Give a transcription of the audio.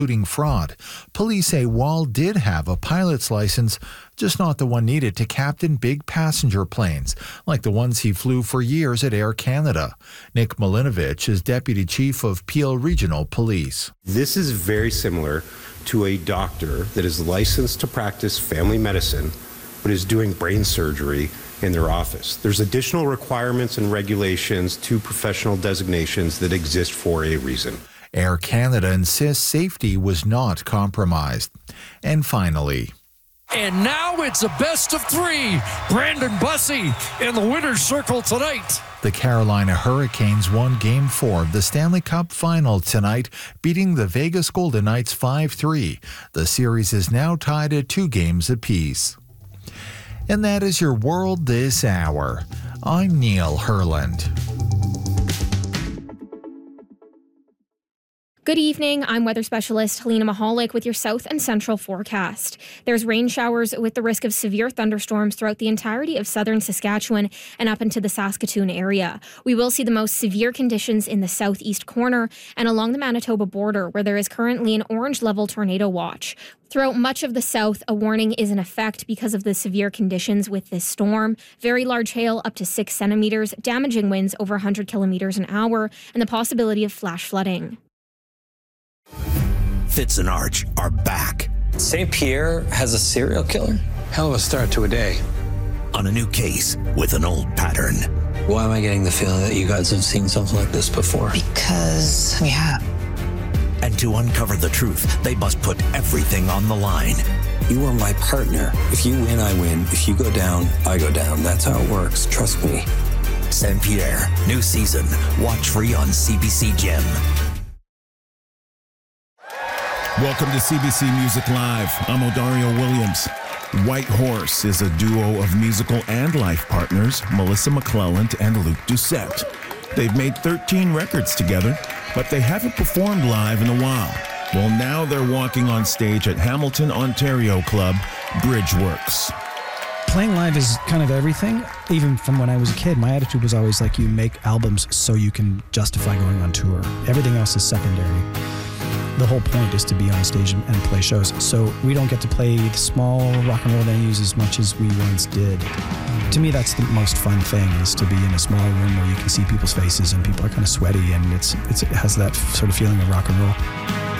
including fraud. Police say Wall did have a pilot's license, just not the one needed to captain big passenger planes, like the ones he flew for years at Air Canada. Nick Milinovich is Deputy Chief of Peel Regional Police. This is very similar to a doctor that is licensed to practice family medicine, but is doing brain surgery in their office. There's additional requirements and regulations to professional designations that exist for a reason. Air Canada insists safety was not compromised. And finally, and now it's a best of three. Brandon Bussey in the winner's circle tonight. The Carolina Hurricanes won Game 4 of the Stanley Cup Final tonight, beating the Vegas Golden Knights 5-3. The series is now tied at 2 games apiece. And that is your World This Hour. I'm Neil Herland. Good evening. I'm weather specialist Helena Mahalik with your south and central forecast. There's rain showers with the risk of severe thunderstorms throughout the entirety of southern Saskatchewan and up into the Saskatoon area. We will see the most severe conditions in the southeast corner and along the Manitoba border, where there is currently an orange level tornado watch. Throughout much of the south, a warning is in effect because of the severe conditions with this storm. Very large hail up to 6 centimeters, damaging winds over 100 kilometers an hour, and the possibility of flash flooding. Fitz and Arch are back. St. Pierre has a serial killer? Hell of a start to a day. On a new case with an old pattern. Why am I getting the feeling that you guys have seen something like this before? Because we have. And to uncover the truth, they must put everything on the line. You are my partner. If you win, I win. If you go down, I go down. That's how it works. Trust me. St. Pierre, new season. Watch free on CBC Gem. Welcome to CBC Music Live. I'm Odario Williams. White Horse is a duo of musical and life partners, Melissa McClelland and Luke Doucette. They've made 13 records together, but they haven't performed live in a while. Well, now they're walking on stage at Hamilton, Ontario club, Bridgeworks. Playing live is kind of everything. Even from when I was a kid, my attitude was always like, you make albums so you can justify going on tour. Everything else is secondary. The whole point is to be on stage and play shows. So we don't get to play the small rock and roll venues as much as we once did. To me, that's the most fun thing, is to be in a small room where you can see people's faces and people are kind of sweaty, and it has that sort of feeling of rock and roll.